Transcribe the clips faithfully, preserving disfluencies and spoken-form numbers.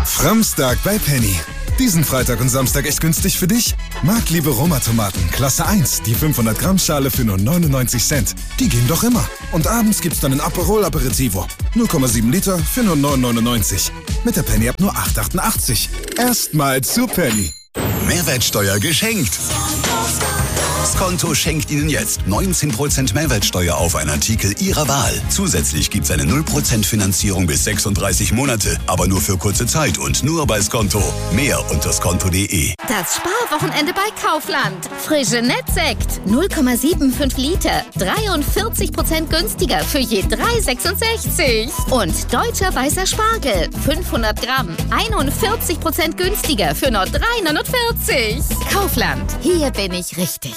Framstag bei Penny. Diesen Freitag und Samstag echt günstig für dich? Marktliebe Roma-Tomaten, Klasse eins, die fünfhundert Gramm Schale für nur neunundneunzig Cent. Die gehen doch immer. Und abends gibt's dann ein Aperol Aperitivo. null Komma sieben Liter für nur neun neunundneunzig. Mit der Penny-App nur acht achtundachtzig. Erstmal zu Penny. Mehrwertsteuer geschenkt. Skonto schenkt Ihnen jetzt neunzehn Prozent Mehrwertsteuer auf einen Artikel Ihrer Wahl. Zusätzlich gibt es eine null Prozent Finanzierung bis sechsunddreißig Monate, aber nur für kurze Zeit und nur bei Skonto. Mehr unter skonto punkt de. Das Sparwochenende bei Kaufland. Frische Nettsekt. null Komma fünfundsiebzig Liter. dreiundvierzig Prozent günstiger für je drei Euro sechsundsechzig. Und deutscher weißer Spargel. fünfhundert Gramm. einundvierzig Prozent günstiger für nur drei Euro neunundvierzig. Kaufland. Hier bin ich richtig.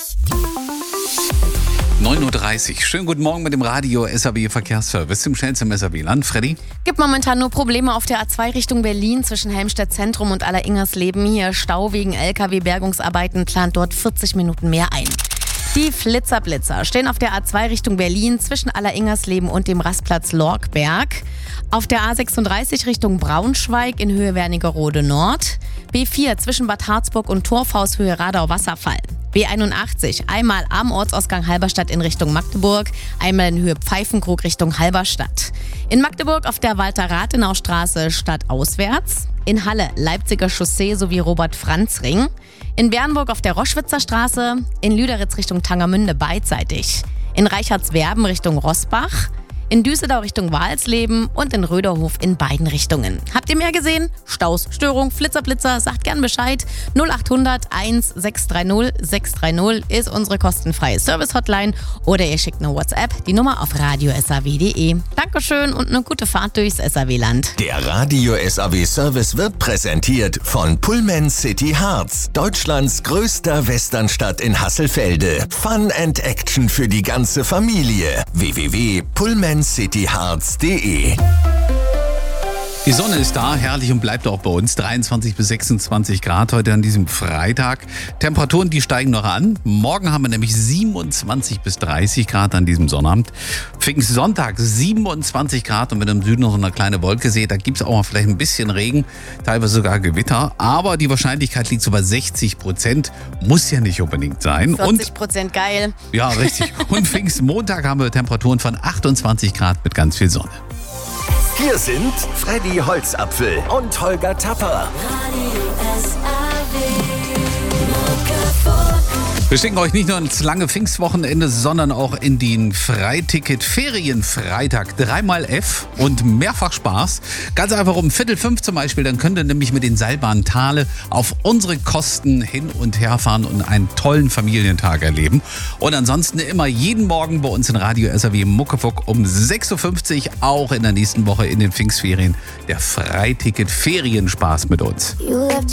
neun Uhr dreißig. Schönen guten Morgen mit dem Radio S A B Verkehrsservice im schnellsten S A B-Land. Freddy? Gibt momentan nur Probleme auf der A zwei Richtung Berlin zwischen Helmstedt Zentrum und Alleringersleben. Hier Stau wegen L K W-Bergungsarbeiten, plant dort vierzig Minuten mehr ein. Die Flitzerblitzer stehen auf der A zwei Richtung Berlin zwischen Alleringersleben und dem Rastplatz Lorkberg. Auf der A sechsunddreißig Richtung Braunschweig in Höhe Wernigerode Nord. B vier zwischen Bad Harzburg und Torfhaus Höhe Radau-Wasserfall. B einundachtzig, einmal am Ortsausgang Halberstadt in Richtung Magdeburg, einmal in Höhe Pfeifenkrug Richtung Halberstadt. In Magdeburg auf der Walter-Rathenau-Straße stadtauswärts. In Halle Leipziger Chaussee sowie Robert-Franz-Ring. In Bernburg auf der Roschwitzer Straße. In Lüderitz Richtung Tangermünde beidseitig. In Reichardswerben Richtung Rossbach. In Düsseldau Richtung Walsleben und in Röderhof in beiden Richtungen. Habt ihr mehr gesehen? Staus, Störung, Flitzer, Blitzer, sagt gern Bescheid. null achthundert eins sechs drei null sechs drei null ist unsere kostenfreie Service-Hotline oder ihr schickt eine WhatsApp, die Nummer auf radio punkt s a w punkt de. Dankeschön und eine gute Fahrt durchs S A W-Land. Der Radio S A W-Service wird präsentiert von Pullman City Harz, Deutschlands größter Westernstadt in Hasselfelde. Fun and Action für die ganze Familie. w w w punkt pullman city harz punkt de. Die Sonne ist da, herrlich und bleibt auch bei uns. dreiundzwanzig bis sechsundzwanzig Grad heute an diesem Freitag. Temperaturen, die steigen noch an. Morgen haben wir nämlich siebenundzwanzig bis dreißig Grad an diesem Sonnabend. Pfingstsonntag siebenundzwanzig Grad und wenn ihr im Süden noch so eine kleine Wolke seht, da gibt es auch mal vielleicht ein bisschen Regen, teilweise sogar Gewitter. Aber die Wahrscheinlichkeit liegt so bei sechzig Prozent. Muss ja nicht unbedingt sein. vierzig Prozent geil. Ja, richtig. Und Pfingstmontag haben wir Temperaturen von achtundzwanzig Grad mit ganz viel Sonne. Hier sind Freddy Holzapfel und Holger Tapper. Wir schicken euch nicht nur ins lange Pfingstwochenende, sondern auch in den Freiticket-Ferienfreitag. Dreimal F und mehrfach Spaß. Ganz einfach um Viertel fünf zum Beispiel, dann könnt ihr nämlich mit den Seilbahnen Thale auf unsere Kosten hin und her fahren und einen tollen Familientag erleben. Und ansonsten immer jeden Morgen bei uns in Radio S A W Muckefuck um sechs Uhr fünfzig, auch in der nächsten Woche in den Pfingstferien, der Freiticket-Ferienspaß mit uns.